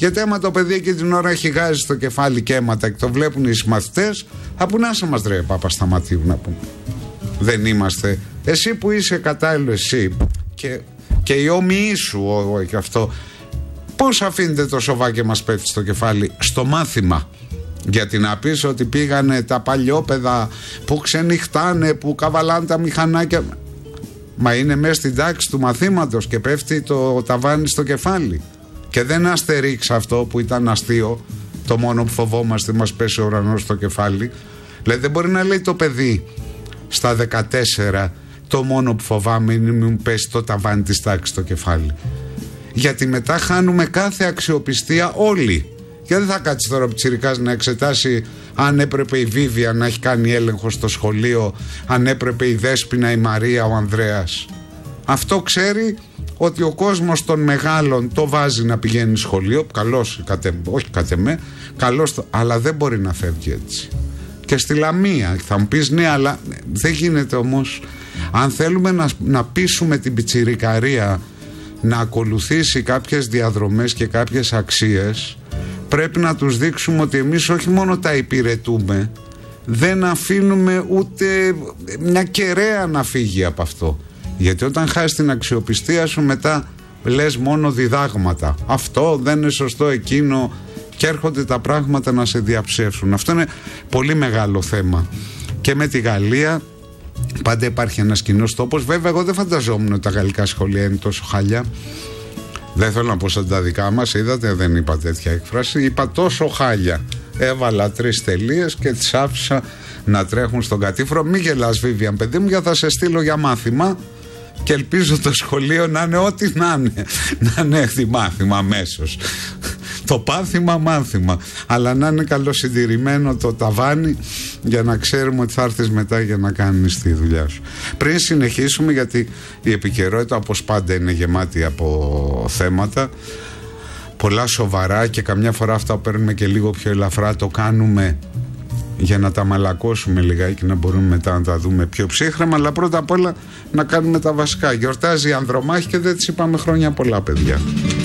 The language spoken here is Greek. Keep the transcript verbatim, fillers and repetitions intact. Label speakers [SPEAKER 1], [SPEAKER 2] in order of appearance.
[SPEAKER 1] Γιατί άμα το παιδί εκεί την ώρα έχει γάζει στο κεφάλι και αίματα και το βλέπουν οι συμμαθητές, από να σε μας ρε Παπασταματίου να πούμε. Δεν είμαστε. Εσύ που είσαι κατάλληλο, εσύ και, και οι όμοιοι σου ο, και αυτό, πώς αφήνετε το σοβά και μας πέφτει στο κεφάλι στο μάθημα? Γιατί να πεις ότι πήγανε τα παλιόπαιδα που ξενυχτάνε, που καβαλάνε τα μηχανάκια. Μα είναι μέσα στην τάξη του μαθήματος και πέφτει το ταβάνι στο κεφάλι. Και δεν αστερίξ αυτό που ήταν αστείο, το μόνο που φοβόμαστε μας πέσει ο ουρανός στο κεφάλι. Δηλαδή δεν μπορεί να λέει το παιδί στα δεκατέσσερα το μόνο που φοβάμαι είναι μην πέσει το ταβάνι της τάξης στο κεφάλι. Γιατί μετά χάνουμε κάθε αξιοπιστία όλοι. Και δεν θα κάτσει τώρα ο πιτσιρικάς να εξετάσει αν έπρεπε η Βίβια να έχει κάνει έλεγχο στο σχολείο, αν έπρεπε η Δέσποινα, η Μαρία, ο Ανδρέας. Αυτό ξέρει ότι ο κόσμος των μεγάλων το βάζει να πηγαίνει σχολείο, καλώς, κατε, όχι κατ' εμέ, καλώς, αλλά δεν μπορεί να φεύγει έτσι. Και στη Λαμία θα μου πεις ναι, αλλά δεν γίνεται όμως. Αν θέλουμε να, να πείσουμε την πιτσιρικαρία να ακολουθήσει κάποιες διαδρομές και κάποιες αξίες, πρέπει να τους δείξουμε ότι εμείς όχι μόνο τα υπηρετούμε, δεν αφήνουμε ούτε μια κεραία να φύγει από αυτό. Γιατί όταν χάσεις την αξιοπιστία σου μετά λες μόνο διδάγματα. Αυτό δεν είναι σωστό, εκείνο, και έρχονται τα πράγματα να σε διαψεύσουν. Αυτό είναι πολύ μεγάλο θέμα. Και με τη Γαλλία πάντα υπάρχει ένας κοινός τόπος. Βέβαια εγώ δεν φανταζόμουν ότι τα γαλλικά σχολεία είναι τόσο χάλια. Δεν θέλω να πω σαν τα δικά μας, είδατε, δεν είπα τέτοια έκφραση. Είπα τόσο χάλια. Έβαλα τρεις τελείες και τις άφησα να τρέχουν στον κατήφρο. Μη γελάς Βίβιαν παιδί μου, γιατί θα σε στείλω για μάθημα και ελπίζω το σχολείο να είναι ό,τι να είναι. Να είναι έχθη μάθημα αμέσως. Το πάθημα μάθημα. Αλλά να είναι καλοσυντηρημένο το ταβάνι για να ξέρουμε ότι θα έρθεις μετά για να κάνεις τη δουλειά σου. Πριν συνεχίσουμε, γιατί η επικαιρότητα όπως πάντα είναι γεμάτη από θέματα, πολλά σοβαρά, και καμιά φορά αυτά που παίρνουμε και λίγο πιο ελαφρά το κάνουμε για να τα μαλακώσουμε λιγάκι, να μπορούμε μετά να τα δούμε πιο ψύχρεμα. Αλλά πρώτα απ' όλα να κάνουμε τα βασικά. Γιορτάζει η Ανδρομάχη και δεν της είπαμε χρόνια πολλά, παιδιά.